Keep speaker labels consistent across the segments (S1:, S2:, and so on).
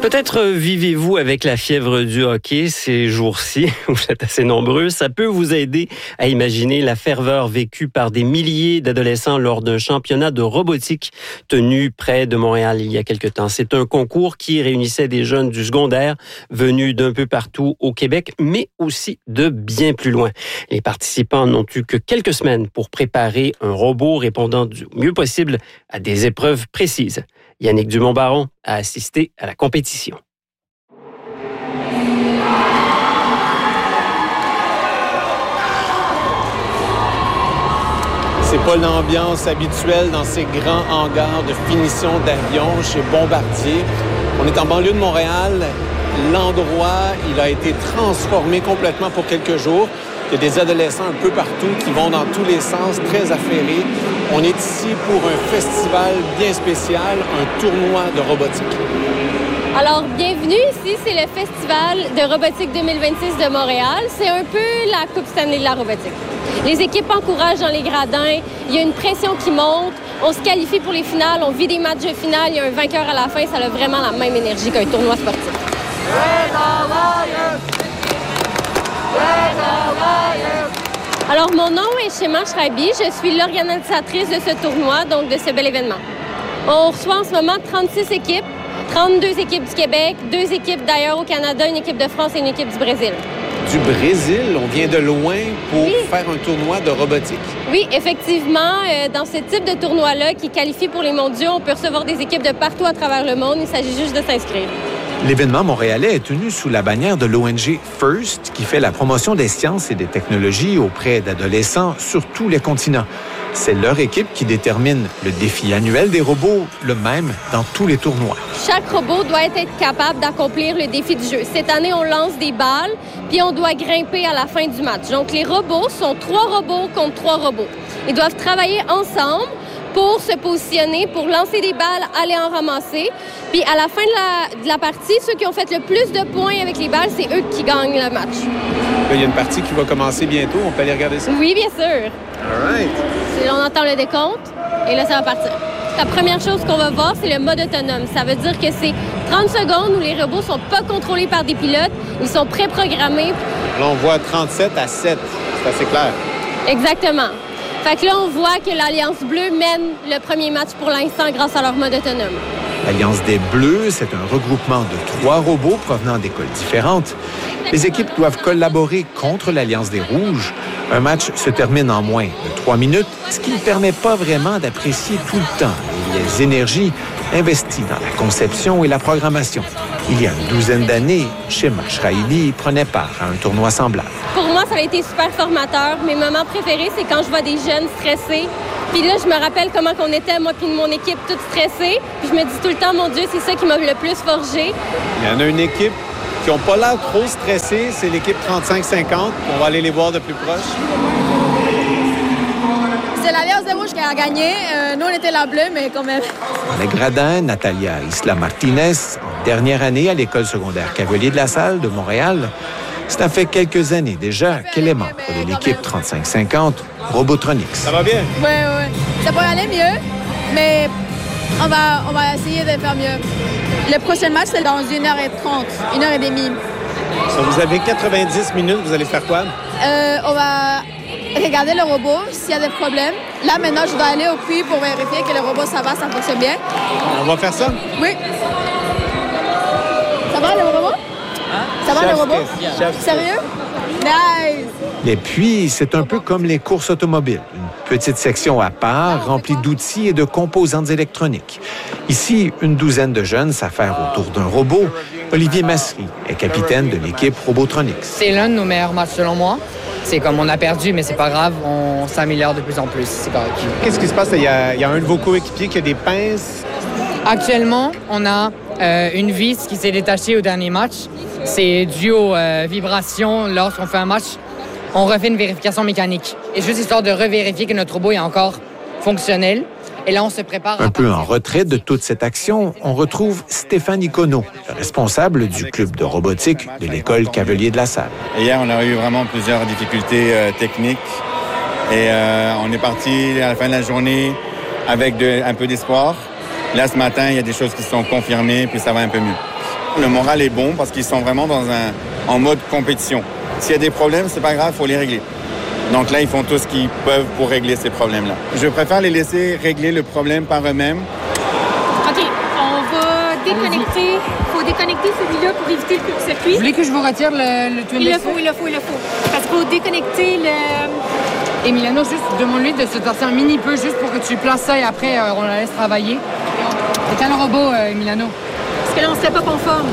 S1: Peut-être vivez-vous avec la fièvre du hockey ces jours-ci, vous êtes assez nombreux. Ça peut vous aider à imaginer la ferveur vécue par des milliers d'adolescents lors d'un championnat de robotique tenu près de Montréal il y a quelque temps. C'est un concours qui réunissait des jeunes du secondaire venus d'un peu partout au Québec, mais aussi de bien plus loin. Les participants n'ont eu que quelques semaines pour préparer un robot répondant du mieux possible à des épreuves précises. Yannick Dumont-Baron a assisté à la compétition.
S2: C'est pas l'ambiance habituelle dans ces grands hangars de finition d'avions chez Bombardier. On est en banlieue de Montréal. L'endroit, il a été transformé complètement pour quelques jours. Il y a des adolescents un peu partout qui vont dans tous les sens, très affairés. On est ici pour un festival bien spécial, un tournoi de robotique.
S3: Alors, bienvenue ici, c'est le Festival de robotique 2026 de Montréal. C'est un peu la Coupe Stanley de la robotique. Les équipes encouragent dans les gradins, il y a une pression qui monte, on se qualifie pour les finales, on vit des matchs de finale, il y a un vainqueur à la fin, ça a vraiment la même énergie qu'un tournoi sportif. Alors, mon nom est Shema Shrabi, je suis l'organisatrice de ce tournoi, donc de ce bel événement. On reçoit en ce moment 36 équipes, 32 équipes du Québec, 2 équipes d'ailleurs au Canada, une équipe de France et une équipe du Brésil.
S2: Du Brésil, on vient de loin pour faire un tournoi de robotique.
S3: Oui, effectivement, dans ce type de tournoi-là qui qualifie pour les mondiaux, on peut recevoir des équipes de partout à travers le monde, il s'agit juste de s'inscrire.
S4: L'événement montréalais est tenu sous la bannière de l'ONG FIRST, qui fait la promotion des sciences et des technologies auprès d'adolescents sur tous les continents. C'est leur équipe qui détermine le défi annuel des robots, le même dans tous les tournois.
S3: Chaque robot doit être capable d'accomplir le défi du jeu. Cette année, on lance des balles, puis on doit grimper à la fin du match. Donc, les robots sont 3 robots contre 3 robots. Ils doivent travailler ensemble pour se positionner, pour lancer des balles, aller en ramasser. Puis à la fin de la partie, ceux qui ont fait le plus de points avec les balles, c'est eux qui gagnent le match.
S2: Il y a une partie qui va commencer bientôt. On peut aller regarder ça?
S3: Oui, bien sûr.
S2: All right.
S3: On entend le décompte et là, ça va partir. La première chose qu'on va voir, c'est le mode autonome. Ça veut dire que c'est 30 secondes où les robots ne sont pas contrôlés par des pilotes. Ils sont préprogrammés.
S2: Là, on voit 37 à 7. C'est assez clair.
S3: Exactement. Fait que là, on voit que l'Alliance Bleue mène le premier match pour l'instant grâce à leur mode autonome.
S4: L'Alliance des Bleus, c'est un regroupement de 3 robots provenant d'écoles différentes. Les équipes doivent collaborer contre l'Alliance des Rouges. Un match se termine en moins de 3 minutes, ce qui ne permet pas vraiment d'apprécier tout le temps les énergies investies dans la conception et la programmation. Il y a une douzaine d'années, Shema Shrabi prenait part à un tournoi semblable.
S3: Pour moi, ça a été super formateur. Mes moments préférés, c'est quand je vois des jeunes stressés. Puis là, je me rappelle comment on était, moi puis mon équipe, toute stressée. Puis je me dis tout le temps, mon Dieu, c'est ça qui m'a le plus forgé.
S2: Il y en a une équipe qui n'ont pas l'air trop stressée, c'est l'équipe 35-50. On va aller les voir de plus proche.
S5: C'est l'Alliance des Rouges qui a gagné. Nous, on était la bleue, mais quand même.
S4: Dans les gradins, Natalia Isla Martinez, en dernière année à l'École secondaire Cavelier de la Salle de Montréal, ça fait quelques années déjà qu'elle est membre de l'équipe 35-50 Robotronics.
S2: Ça va bien?
S5: Oui. Ça pourrait aller mieux, mais on va essayer de faire mieux. Le prochain match, c'est dans 1h30, 1h30.
S2: Vous avez 90 minutes, vous allez faire quoi?
S5: On va regarder le robot s'il y a des problèmes. Là, maintenant, je dois aller au puits pour vérifier que le robot, ça va, ça fonctionne bien.
S2: On va faire ça?
S5: Oui. Ça va, le robot? Ça va, le robot? Sérieux? Nice!
S4: Les puits, c'est un peu comme les courses automobiles. Une petite section à part, remplie d'outils et de composantes électroniques. Ici, une douzaine de jeunes s'affairent autour d'un robot. Olivier Massery est capitaine de l'équipe Robotronics.
S6: C'est l'un de nos meilleurs matchs, selon moi. C'est comme on a perdu, mais c'est pas grave, on s'améliore de plus en plus. C'est correct.
S2: Qu'est-ce qui se passe? Il y a un de vos coéquipiers qui a des pinces.
S6: Actuellement, on a une vis qui s'est détachée au dernier match. C'est dû aux vibrations lorsqu'on fait un match. On refait une vérification mécanique. Et juste histoire de revérifier que notre robot est encore fonctionnel. Et là, on se prépare.
S4: Un peu en retrait de toute cette action, on retrouve Stéphane Icono, le responsable du club de robotique de l'École Cavelier de la Salle.
S7: Hier, on a eu vraiment plusieurs difficultés techniques. Et on est parti à la fin de la journée avec un peu d'espoir. Là, ce matin, il y a des choses qui sont confirmées, puis ça va un peu mieux. Le moral est bon parce qu'ils sont vraiment en mode compétition. S'il y a des problèmes, c'est pas grave, il faut les régler. Donc là, ils font tout ce qu'ils peuvent pour régler ces problèmes-là. Je préfère les laisser régler le problème par eux-mêmes.
S8: OK, on va déconnecter. Il faut déconnecter celui-là pour éviter le court-circuit.
S6: Vous voulez que je vous retire le Twin
S8: Il le faut. Parce qu'il faut déconnecter le...
S6: Emiliano, juste demande-lui de se tasser un mini peu, juste pour que tu places ça et après, on la laisse travailler. C'est le robot, Emiliano.
S8: Parce que là, on ne se fait pas conforme.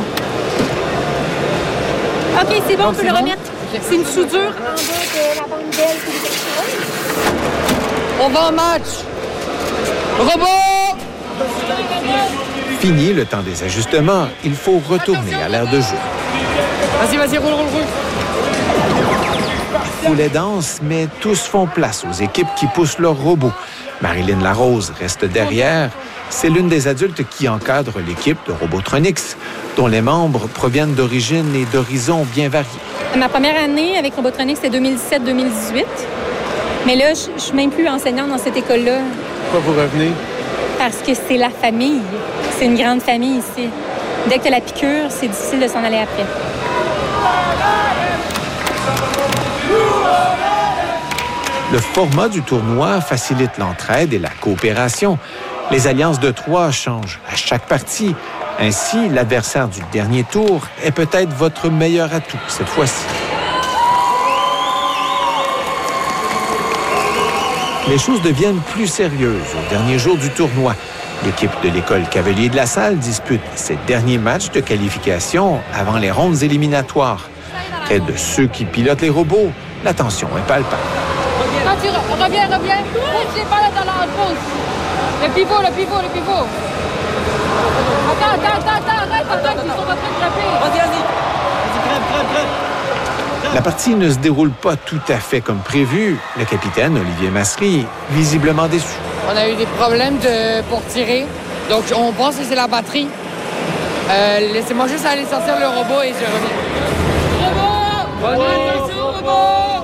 S8: OK, c'est bon, on peut le remettre. Okay. C'est une soudure en bas de la bande d'aile.
S6: On va en match! Robot!
S4: Fini le temps des ajustements, il faut retourner à l'aire de jeu.
S6: Vas-y, roule.
S4: Poulet danse, mais tous font place aux équipes qui poussent leurs robots. Marilyn Larose reste derrière. C'est l'une des adultes qui encadre l'équipe de Robotronics, dont les membres proviennent d'origines et d'horizons bien variés.
S9: Ma première année avec Robotronics, c'était 2017-2018. Mais là, je ne suis même plus enseignante dans cette école-là.
S2: Pourquoi vous revenez?
S9: Parce que c'est la famille. C'est une grande famille ici. Dès que tu as la piqûre, c'est difficile de s'en aller après.
S4: Le format du tournoi facilite l'entraide et la coopération. Les alliances de trois changent à chaque partie. Ainsi, l'adversaire du dernier tour est peut-être votre meilleur atout cette fois-ci. Les choses deviennent plus sérieuses au dernier jour du tournoi. L'équipe de l'École Cavalier de la Salle dispute ses derniers matchs de qualification avant les rondes éliminatoires. Près de ceux qui pilotent les robots, la tension est palpable.
S10: Quand tu reviens, j'ai pas là dans la pause. Le pivot. Attends, arrête, ils sont en train de frapper. Vas-y, crève.
S4: La partie ne se déroule pas tout à fait comme prévu. Le capitaine, Olivier Massery, visiblement déçu.
S6: On a eu des problèmes pour tirer, donc on pense que c'est la batterie. Laissez-moi juste aller sortir le robot et je reviens. Robot!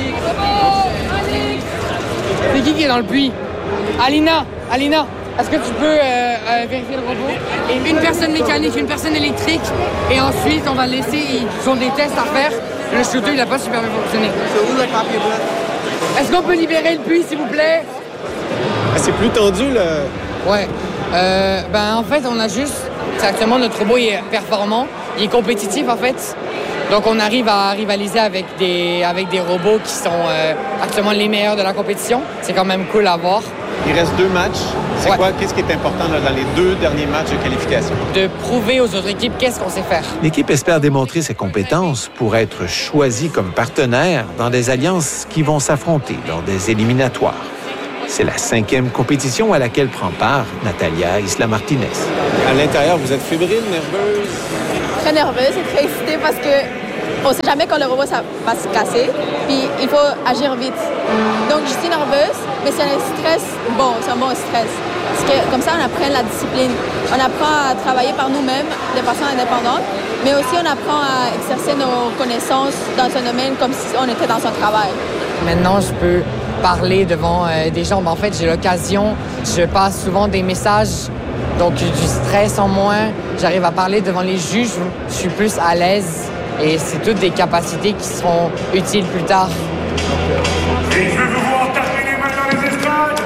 S6: C'est qui est dans le puits? Alina, est-ce que tu peux vérifier le robot? Une personne mécanique, une personne électrique, et ensuite on va laisser, ils ont des tests à faire. Le shooter, il n'a pas super bien fonctionné. Est-ce qu'on peut libérer le puits, s'il vous plaît?
S2: C'est plus tendu, là.
S6: Ouais. En fait, on a juste... Actuellement, notre robot est performant. Il est compétitif, en fait. Donc, on arrive à rivaliser avec des robots qui sont actuellement les meilleurs de la compétition. C'est quand même cool à voir.
S2: Il reste 2 matchs. C'est quoi? Qu'est-ce qui est important là, dans les 2 derniers matchs de qualification?
S6: De prouver aux autres équipes qu'est-ce qu'on sait faire.
S4: L'équipe espère démontrer ses compétences pour être choisie comme partenaire dans des alliances qui vont s'affronter lors des éliminatoires. C'est la 5e compétition à laquelle prend part Natalia Isla-Martinez.
S2: À l'intérieur, vous êtes fébrile, nerveuse?
S5: Très nerveuse et très excitée parce qu'on ne sait jamais quand le robot ça va se casser. Puis il faut agir vite. Donc je suis nerveuse, mais c'est un stress bon, c'est un bon stress. Parce que comme ça, on apprend la discipline. On apprend à travailler par nous-mêmes de façon indépendante, mais aussi on apprend à exercer nos connaissances dans un domaine comme si on était dans un travail.
S6: Maintenant, je peux parler devant des gens. En fait, j'ai l'occasion, je passe souvent des messages, donc du stress en moins. J'arrive à parler devant les juges, je suis plus à l'aise et c'est toutes des capacités qui seront utiles plus tard.
S11: Et je veux vous voir taper les mains dans les estrades.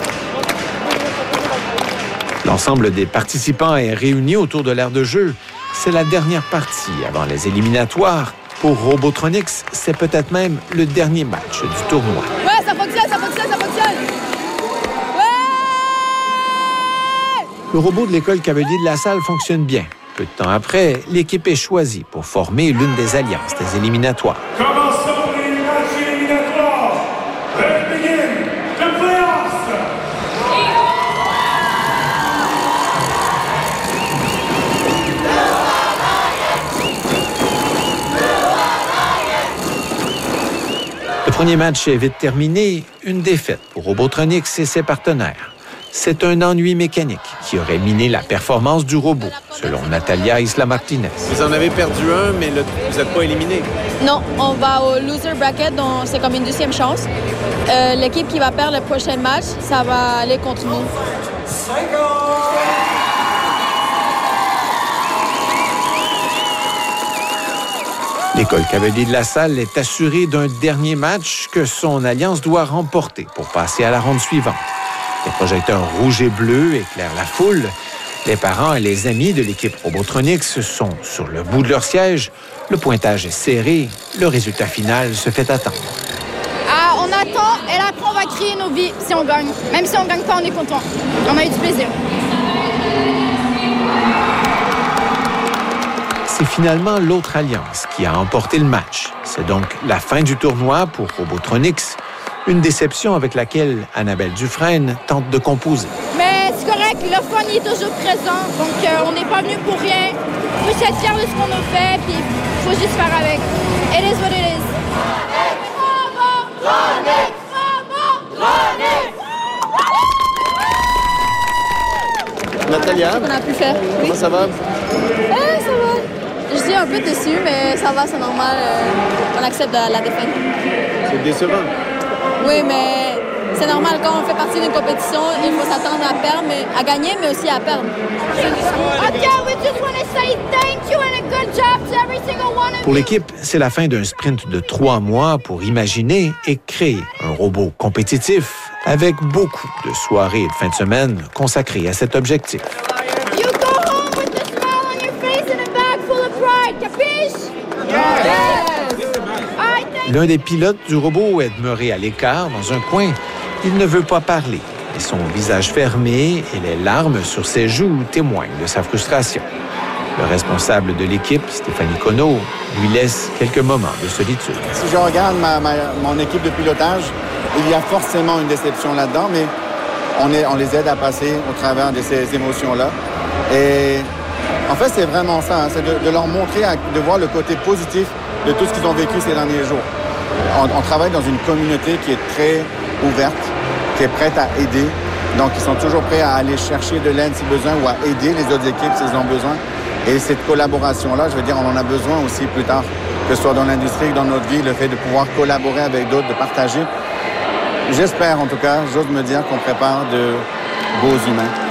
S4: L'ensemble des participants est réuni autour de l'aire de jeu. C'est la dernière partie avant les éliminatoires. Pour Robotronics, c'est peut-être même le dernier match du tournoi.
S5: Ouais, ça fonctionne! Ouais!
S4: Le robot de l'École Cavalier de la Salle fonctionne bien. Peu de temps après, l'équipe est choisie pour former l'une des alliances des éliminatoires.
S11: Commençons les matchs éliminatoires. Let's begin the playoffs.
S4: Le premier match est vite terminé, une défaite pour Robotronics et ses partenaires. C'est un ennui mécanique qui aurait miné la performance du robot, selon Natalia Isla-Martinez.
S2: Vous en avez perdu un, mais vous n'êtes pas éliminé.
S5: Non, on va au loser bracket, donc c'est comme une 2e chance. L'équipe qui va perdre le prochain match, ça va aller contre nous.
S4: L'école Cavalier de la Salle est assurée d'un dernier match que son alliance doit remporter pour passer à la ronde suivante. Les projecteurs rouges et bleus éclairent la foule. Les parents et les amis de l'équipe Robotronics sont sur le bout de leur siège. Le pointage est serré. Le résultat final se fait attendre.
S5: On attend et là, après, on va crier nos vies si on gagne. Même si on gagne pas, on est content. On a eu du plaisir.
S4: C'est finalement l'autre alliance qui a emporté le match. C'est donc la fin du tournoi pour Robotronics. Une déception avec laquelle Annabelle Dufresne tente de composer.
S5: Mais c'est correct, le fun il est toujours présent. Donc on n'est pas venu pour rien. Il faut être fier de ce qu'on a fait, puis il faut juste faire avec. It is what it is.
S2: Natalia,
S5: On a pu faire.
S2: comment ça va?
S5: Ça va. Je suis un peu déçue, mais ça va, c'est normal. On accepte la défaite.
S2: C'est décevant.
S5: Oui, mais c'est normal. Quand on fait partie d'une compétition, il faut s'attendre à perdre, à gagner, mais aussi à perdre.
S4: Pour l'équipe, c'est la fin d'un sprint de 3 mois pour imaginer et créer un robot compétitif avec beaucoup de soirées et de fins de semaine consacrées à cet objectif.
S5: You go home with a smile on your face and a bag full of pride, capiche?
S4: L'un des pilotes du robot est demeuré à l'écart dans un coin. Il ne veut pas parler et son visage fermé et les larmes sur ses joues témoignent de sa frustration. Le responsable de l'équipe, Stéphanie Conneau, lui laisse quelques moments de solitude.
S7: Si je regarde mon équipe de pilotage, il y a forcément une déception là-dedans, mais on les aide à passer au travers de ces émotions-là. Et en fait, c'est vraiment ça, hein, c'est de leur montrer, de voir le côté positif de tout ce qu'ils ont vécu ces derniers jours. On travaille dans une communauté qui est très ouverte, qui est prête à aider. Donc, ils sont toujours prêts à aller chercher de l'aide si besoin ou à aider les autres équipes s'ils ont besoin. Et cette collaboration-là, je veux dire, on en a besoin aussi plus tard, que ce soit dans l'industrie, dans notre vie, le fait de pouvoir collaborer avec d'autres, de partager. J'espère, en tout cas, j'ose me dire qu'on prépare de beaux humains.